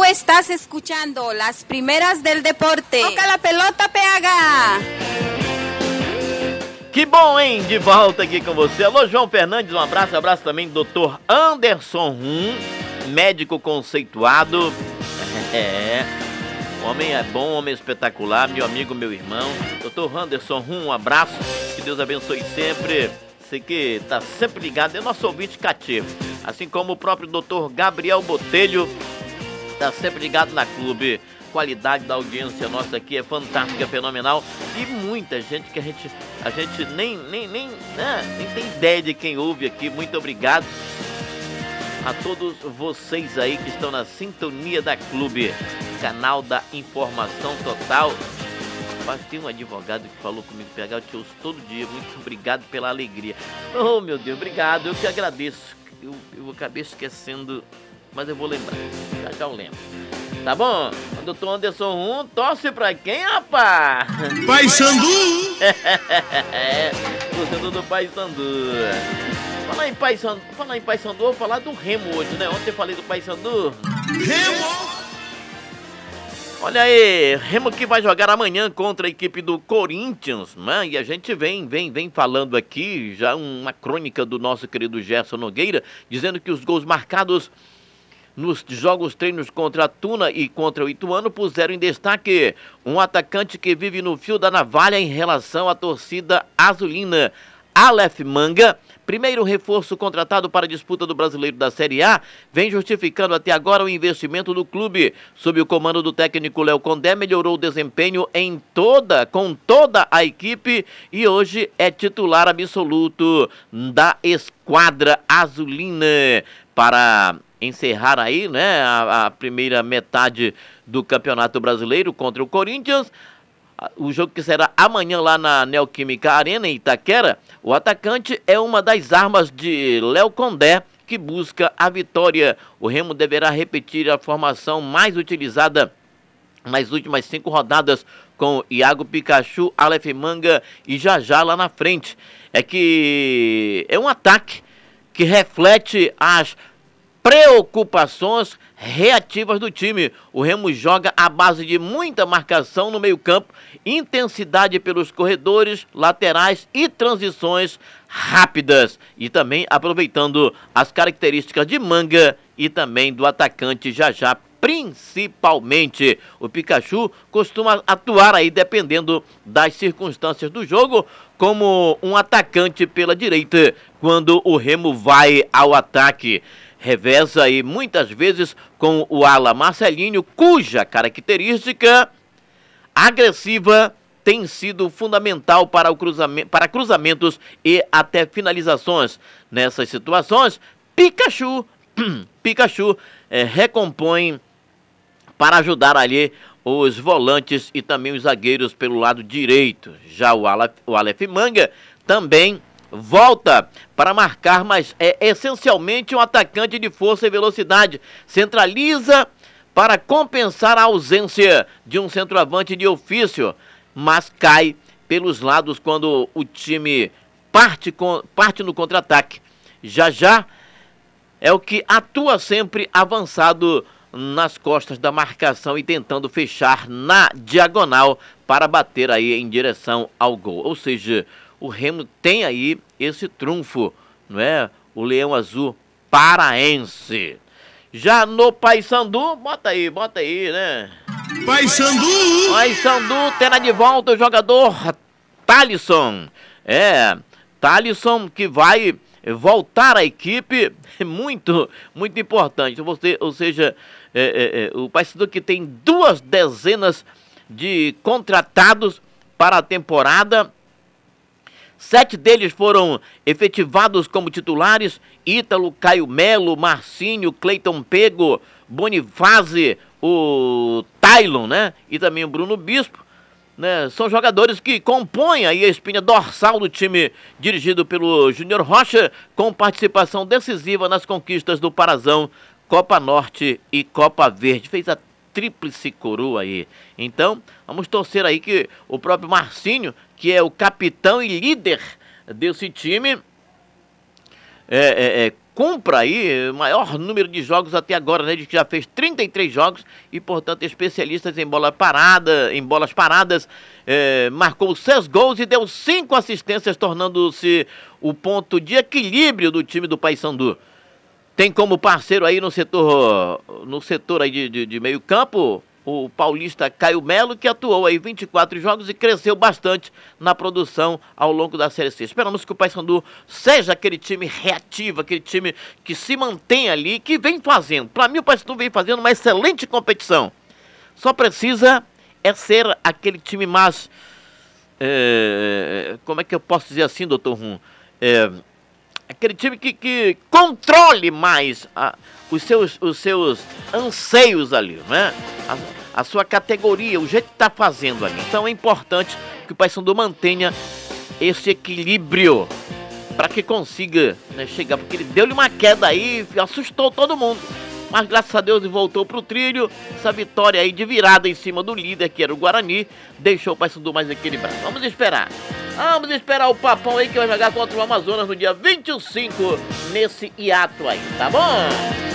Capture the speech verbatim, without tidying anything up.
estás escuchando las primeras del deporte. Toca la pelota, P H. Que bom, hein? De volta aqui com você. Alô, João Fernandes, um abraço. Abraço também do doutor Anderson Rum, médico conceituado. É, homem é bom, homem espetacular, meu amigo, meu irmão. doutor Anderson Rum, um abraço. Que Deus abençoe sempre. Você que tá sempre ligado, é nosso ouvinte cativo. Assim como o próprio doutor Gabriel Botelho, tá sempre ligado na clube. Qualidade da audiência nossa aqui é fantástica, fenomenal. E muita gente que a gente, a gente nem, nem, nem, né, nem tem ideia de quem ouve aqui. Muito obrigado a todos vocês aí que estão na sintonia da clube, canal da informação total. Mas tem um advogado que falou comigo, P H, eu te ouço todo dia. Muito obrigado pela alegria. Oh, meu Deus, obrigado, eu que agradeço. Eu, eu acabei esquecendo, mas eu vou lembrar, já já eu lembro. Tá bom? O doutor Anderson Rum torce pra quem, rapaz? Paysandu! É, torcedor do Paysandu. Falar em Paysandu, falar em Paysandu, eu vou falar do Remo hoje, né? Ontem eu falei do Paysandu. Remo! Olha aí, Remo que vai jogar amanhã contra a equipe do Corinthians, né? E a gente vem, vem, vem falando aqui, já uma crônica do nosso querido Gerson Nogueira, dizendo que os gols marcados nos jogos treinos contra a Tuna e contra o Ituano puseram em destaque um atacante que vive no fio da navalha em relação à torcida azulina. Aleph Manga, primeiro reforço contratado para a disputa do Brasileiro da Série A, vem justificando até agora o investimento do clube. Sob o comando do técnico Léo Condé, melhorou o desempenho em toda, com toda a equipe e hoje é titular absoluto da esquadra azulina. Para encerrar aí, né, a, a primeira metade do Campeonato Brasileiro contra o Corinthians, o jogo que será amanhã lá na Neoquímica Arena, em Itaquera, o atacante é uma das armas de Léo Condé, que busca a vitória. O Remo deverá repetir a formação mais utilizada nas últimas cinco rodadas, com Iago Pikachu, Aleph Manga e Jajá lá na frente. É que é um ataque que reflete as preocupações reativas do time. O Remo joga à base de muita marcação no meio-campo, intensidade pelos corredores, laterais e transições rápidas. E também aproveitando as características de Manga e também do atacante Jajá, principalmente. O Pikachu costuma atuar aí dependendo das circunstâncias do jogo, como um atacante pela direita, quando o Remo vai ao ataque. Reveza aí muitas vezes com o ala Marcelinho, cuja característica agressiva tem sido fundamental para, o cruzamento, para cruzamentos e até finalizações. Nessas situações, Pikachu, Pikachu é, recompõe para ajudar ali os volantes e também os zagueiros pelo lado direito. Já o Aleph, o Aleph Manga também volta para marcar, mas é essencialmente um atacante de força e velocidade. Centraliza para compensar a ausência de um centroavante de ofício, mas cai pelos lados quando o time parte, com, parte no contra-ataque. Já já é o que atua sempre avançado nas costas da marcação e tentando fechar na diagonal para bater aí em direção ao gol. Ou seja, o Remo tem aí esse trunfo, não é? O Leão Azul paraense. Já no Paysandu, bota aí, bota aí, né? Paysandu! Paysandu terá de volta o jogador Thalisson. É, Thalisson que vai voltar à equipe, é muito, muito importante. Você, ou seja, é, é, é, o Paysandu que tem duas dezenas de contratados para a temporada. Sete deles foram efetivados como titulares: Ítalo, Caio Melo, Marcinho, Cleiton Pego, Bonifácio, o Tailon, né? E também o Bruno Bispo, né? São jogadores que compõem aí a espinha dorsal do time dirigido pelo Júnior Rocha, com participação decisiva nas conquistas do Parazão, Copa Norte e Copa Verde. Fez a tríplice coroa aí. Então, vamos torcer aí que o próprio Marcinho, que é o capitão e líder desse time, é, é, é, cumpra aí o maior número de jogos até agora, né? Ele já fez trinta e três jogos e, portanto, especialistas em bola parada, em bolas paradas, eh, marcou seis gols e deu cinco assistências, tornando-se o ponto de equilíbrio do time do Paysandu. Tem como parceiro aí no setor, no setor aí de, de, de meio campo, o paulista Caio Melo, que atuou aí vinte e quatro jogos e cresceu bastante na produção ao longo da Série C. Esperamos que o Paysandu seja aquele time reativo, aquele time que se mantém ali, que vem fazendo. Para mim, o Paysandu vem fazendo uma excelente competição. Só precisa é ser aquele time mais... É, como é que eu posso dizer assim, doutor Rum? É, aquele time que, que controle mais a, os, seus, os seus anseios ali, né? A, a sua categoria, o jeito que está fazendo ali. Então é importante que o Paysandu mantenha esse equilíbrio para que consiga, né, chegar, porque ele deu-lhe uma queda aí, assustou todo mundo. Mas graças a Deus ele voltou pro trilho. Essa vitória aí de virada em cima do líder, que era o Guarani, deixou o Paysandu mais equilibrado. Vamos esperar. Vamos esperar o Papão aí, que vai jogar contra o Amazonas no dia vinte e cinco, nesse hiato aí, tá bom?